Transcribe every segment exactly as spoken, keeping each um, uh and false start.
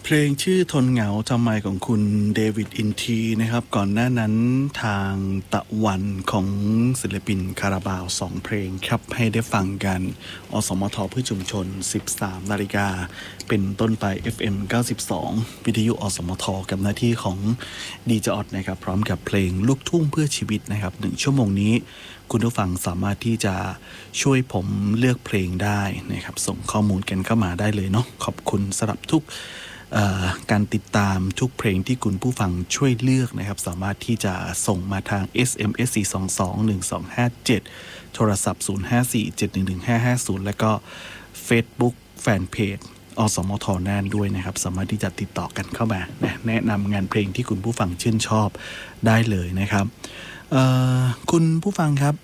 เพลงชื่อทนเหงาทำไมของคุณเดวิดอินทีนะครับก่อนหน้านั้นทางตะวันของศิลปินคาราบาวสองเพลงครับให้ได้ฟังกันอสมทเพื่อชุมชน สิบสามนาฬิกาเป็นต้นไป เอฟ เอ็ม เก้าสิบสอง วิทยุอสมทกับหน้าที่ของดีเจออดนะครับพร้อมกับเพลงลูกทุ่งเพื่อชีวิตนะครับหนึ่งชั่วโมงนี้คุณผู้ฟังสามารถที่จะช่วยผมเลือกเพลงได้นะครับส่งข้อมูลกันเข้ามาได้เลยเนาะขอบคุณสำหรับทุกการติดตามทุกเพลงที่คุณผู้ฟังช่วยเลือกนะครับสามารถที่จะส่งมาทาง เอส เอ็ม เอส สี่ สอง สอง หนึ่ง สอง ห้า เจ็ด โทรศัพท์ ศูนย์ ห้า สี่ เจ็ด หนึ่ง หนึ่ง ห้า ห้า ศูนย์ แล้วก็ Facebook Fanpage อสมทน่านด้วยนะครับสามารถที่จะติดต่อกันเข้ามาแนะนำงานเพลงที่คุณผู้ฟังชื่นชอบได้เลยนะครับคุณผู้ฟังครับ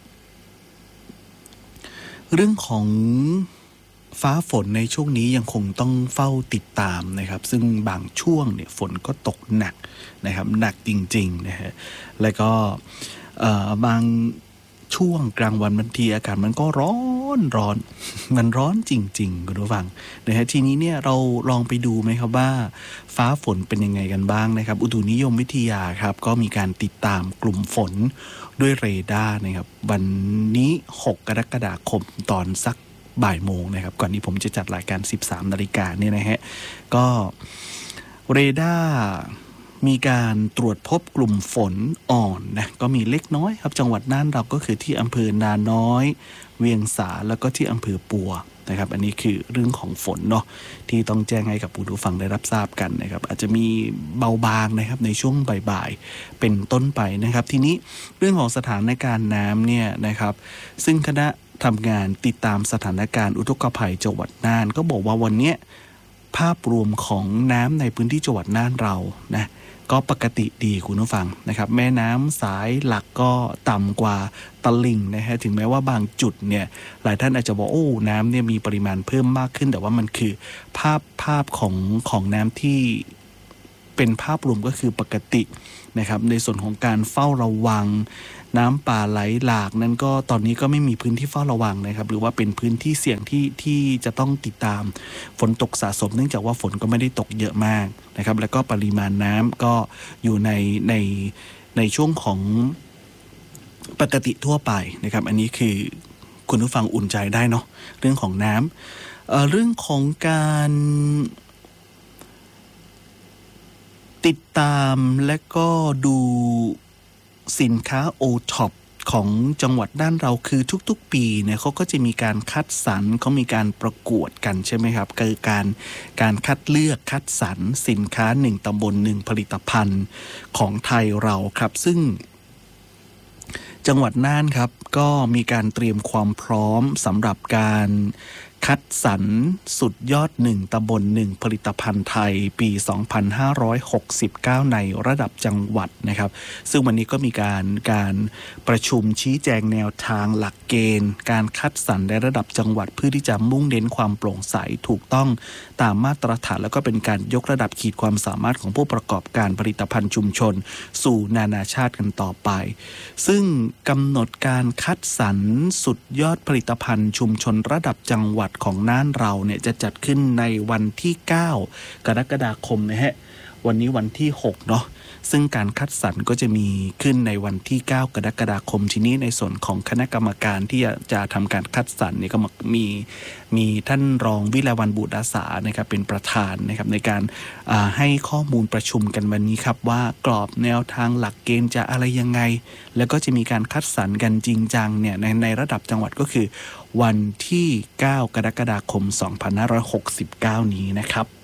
เรื่องของฟ้าฝนในช่วงนี้ยังคงต้องเฝ้าติดตามนะครับซึ่งบางช่วงเนี่ยฝนก็ตกหนักนะครับหนักจริงๆนะฮะแล้วก็บางช่วงกลางวันบางทีอากาศมันก็ร้อนร้อนมันร้อนจริงๆคุณผู้ฟังนะฮะทีนี้เนี่ยเราลองไปดูไหมครับว่าฟ้าฝนเป็นยังไงกันบ้างนะครับอุตุนิยมวิทยาครับก็มีการติดตามกลุ่มฝนด้วยเรดาร์นะครับวันนี้หกกรกฎาคมตอนสักบ่ายโมงนะครับก่อนที่ผมจะจัดรายการ สิบสามนาฬิกาเนี่ยนะฮะก็เรดาร์มีการตรวจพบกลุ่มฝนอ่อนนะก็มีเล็กน้อยครับจังหวัดน่านเราก็คือที่อำเภอนาน้อยเวียงสาแล้วก็ที่อำเภอปัวนะครับอันนี้คือเรื่องของฝนเนาะที่ต้องแจ้งให้กับผู้ฟังได้รับทราบกันนะครับอาจจะมีเบาบางนะครับในช่วงบ่ายๆเป็นต้นไปนะครับทีนี้เรื่องของสถานการณ์น้ำเนี่ยนะครับซึ่งคณะทำงานติดตามสถานการณ์อุทกภัยจังหวัดน่านก็บอกว่าวันนี้ภาพรวมของน้ำในพื้นที่จังหวัดน่านเรานะก็ปกติดีคุณผู้ฟังนะครับแม่น้ำสายหลักก็ต่ำกว่าตลิ่งนะฮะถึงแม้ว่าบางจุดเนี่ยหลายท่านอาจจะบอกโอ้น้ำเนี่ยมีปริมาณเพิ่มมากขึ้นแต่ว่ามันคือภาพภาพของของน้ำที่เป็นภาพรวมก็คือปกตินะครับในส่วนของการเฝ้าระวังน้ำป่าไหลหลากนั้นก็ตอนนี้ก็ไม่มีพื้นที่เฝ้าระวังนะครับหรือว่าเป็นพื้นที่เสี่ยงที่ที่จะต้องติดตามฝนตกสะสมเนื่องจากว่าฝนก็ไม่ได้ตกเยอะมากนะครับแล้วก็ปริมาณน้ำก็อยู่ในในในช่วงของปกติทั่วไปนะครับอันนี้คือคุณผู้ฟังอุ่นใจได้เนาะเรื่องของน้ำ เอ่อ เรื่องของการติดตามและก็ดูสินค้า โอ ท็อป ของจังหวัดด้านเราคือทุกๆปีเนี่ยเขาก็จะมีการคัดสรรเขามีการประกวดกันใช่ไหมครับคือการการคัดเลือกคัดสรรสินค้าหนึ่งตำบลหนึ่งผลิตภัณฑ์ของไทยเราครับซึ่งจังหวัดน่านครับก็มีการเตรียมความพร้อมสำหรับการคัดสรรสุดยอดหนึ่งตำบลหนึ่งผลิตภัณฑ์ไทยปีสองพันห้าร้อยหกสิบเก้าในระดับจังหวัดนะครับซึ่งวันนี้ก็มีการการประชุมชี้แจงแนวทางหลักเกณฑ์การคัดสรรในระดับจังหวัดเพื่อที่จะมุ่งเน้นความโปร่งใสถูกต้องตามมาตรฐานแล้วก็เป็นการยกระดับขีดความสามารถของผู้ประกอบการผลิตภัณฑ์ชุมชนสู่นานาชาติกันต่อไปซึ่งกำหนดการคัดสรรสุดยอดผลิตภัณฑ์ชุมชนระดับจังหวัดของน่านเราเนี่ยจะจัดขึ้นในวันที่เก้ากรกฎาคมนะฮะวันนี้วันที่หกเนาะซึ่งการคัดสรรก็จะมีขึ้นในวันที่เก้ากรกฎาคมทีนี้ในส่วนของคณะกรรมการที่จะทำการคัดสรรเนี่ยก็มีมีท่านรองวิไลวรรณบุตรอาสานะครับเป็นประธานนะครับในการให้ข้อมูลประชุมกันวันนี้ครับว่ากรอบแนวทางหลักเกณฑ์จะอะไรยังไงแล้วก็จะมีการคัดสรรกันจริงจังเนี่ยในในระดับจังหวัดก็คือวันที่เก้ากรกฎาคมสองพันห้าร้อยหกสิบเก้านี้นะครับ